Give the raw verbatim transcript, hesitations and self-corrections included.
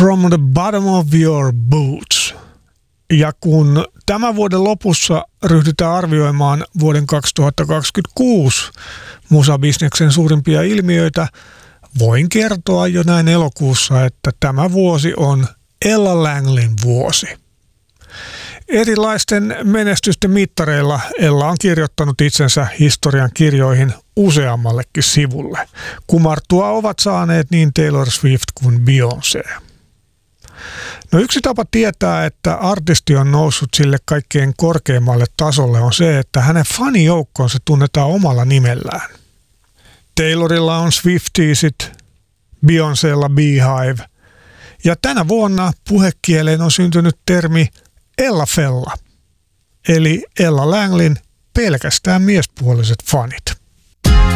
From the bottom of your boots. Ja kun tämän vuoden lopussa ryhdytään arvioimaan vuoden kaksituhattakaksikymmentäkuusi musabisneksen suurimpia ilmiöitä, voin kertoa jo näin elokuussa, että tämä vuosi on Ella Langlin vuosi. Erilaisten menestysten mittareilla Ella on kirjoittanut itsensä historian kirjoihin useammallekin sivulle. Kumartua ovat saaneet niin Taylor Swift kuin Beyoncé. No yksi tapa tietää, että artisti on noussut sille kaikkein korkeimmalle tasolle on se, että hänen fanijoukkonsa tunnetaan omalla nimellään. Taylorilla on Swiftiesit, Beyoncélla Beehive ja tänä vuonna puhekieleen on syntynyt termi Ella Fella, eli Ella Langlin pelkästään miespuoliset fanit.